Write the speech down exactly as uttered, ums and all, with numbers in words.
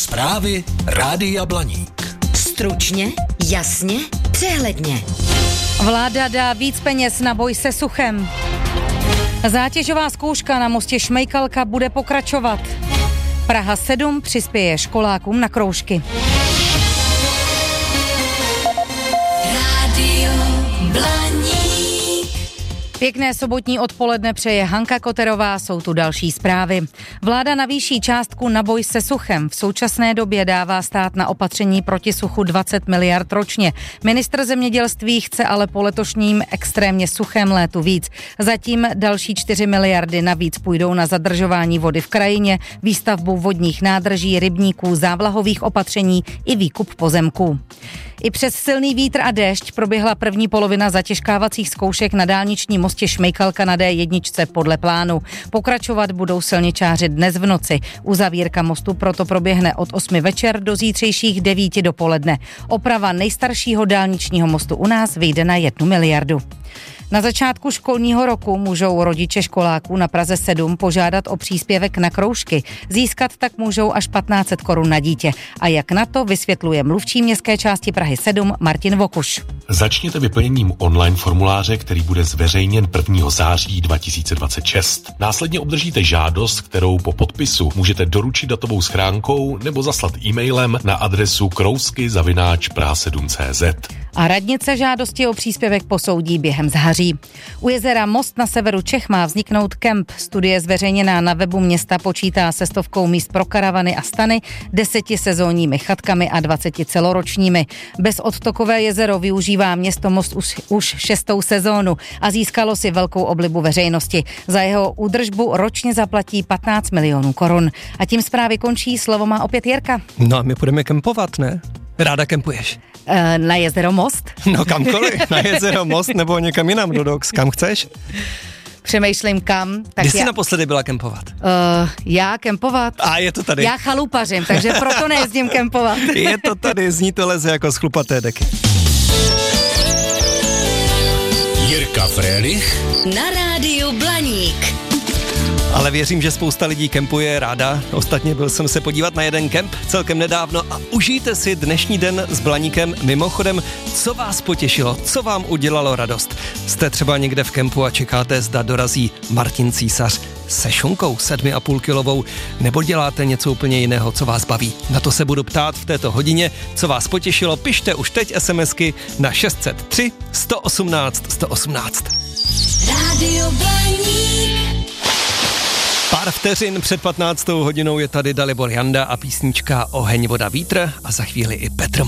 Zprávy Rádia Blaník. Stručně, jasně, přehledně. Vláda dá víc peněz na boj se suchem. Zátěžová zkouška na mostě Šmejkalka bude pokračovat. Praha sedm přispěje školákům na kroužky. Rádio Blaník. Pěkné sobotní odpoledne přeje Hanka Koterová, jsou tu další zprávy. Vláda navýší částku na boj se suchem. V současné době dává stát na opatření proti suchu dvacet miliard ročně. Ministr zemědělství chce ale po letošním extrémně suchém létu víc. Zatím další čtyři miliardy navíc půjdou na zadržování vody v krajině, výstavbu vodních nádrží, rybníků, závlahových opatření i výkup pozemků. I přes silný vítr a déšť proběhla první polovina zatěžkávacích zkoušek na dálničním mostě Šmejkalka na dé jedna podle plánu. Pokračovat budou silničáři dnes v noci. Uzavírka mostu proto proběhne od osmi večer do zítřejších devíti dopoledne. Oprava nejstaršího dálničního mostu u nás vyjde na jednu miliardu. Na začátku školního roku můžou rodiče školáků na Praze sedm požádat o příspěvek na kroužky. Získat tak můžou až patnáct set korun na dítě. A jak na to vysvětluje mluvčí městské části Prahy sedm Martin Vokuš. Začněte vyplněním online formuláře, který bude zveřejněn prvního září dva tisíce dvacet šest. Následně obdržíte žádost, kterou po podpisu můžete doručit datovou schránkou nebo zaslat e-mailem na adresu krousky zavináč praha sedm tečka cé zet. A radnice žádosti o příspěvek posoudí během září. U jezera Most na severu Čech má vzniknout kemp. Studie zveřejněná na webu města počítá se stovkou míst pro karavany a stany, deseti sezónními chatkami a dvaceti celoročními. Bezodtokové jezero využívá město Most už, už šestou sezónu a získalo si velkou oblibu veřejnosti. Za jeho údržbu ročně zaplatí patnáct milionů korun. A tím zprávy končí, slovo má opět Jirka. No a my budeme kempovat, ne? Ráda kempuješ? E, na jezero Most? No kamkoliv, na jezero Most nebo někam jinam do Dox, kam chceš? Přemýšlím kam. Tak Kdy jsi já, naposledy byla kempovat? Uh, já kempovat? A je to tady. Já chalupařím, takže proto nejezdím kempovat. Je to tady, zní to leze jako z chlupaté deky. Jirka Frélich Na rádiu Blaník. Ale věřím, že spousta lidí kempuje ráda. Ostatně byl jsem se podívat na jeden kemp celkem nedávno a užijte si dnešní den s Blaníkem. Mimochodem, co vás potěšilo, co vám udělalo radost? Jste třeba někde v kempu a čekáte, zda dorazí Martin Císař se šunkou sedmi a půl kilovou, nebo děláte něco úplně jiného, co vás baví? Na to se budu ptát v této hodině. Co vás potěšilo, pište už teď SMSky na šest set tři sto osmnáct sto osmnáct. Rádio Blaník. Pár vteřin před patnáctou hodinou je tady Dalibor Janda a písnička Oheň, voda, vítr a za chvíli i Petr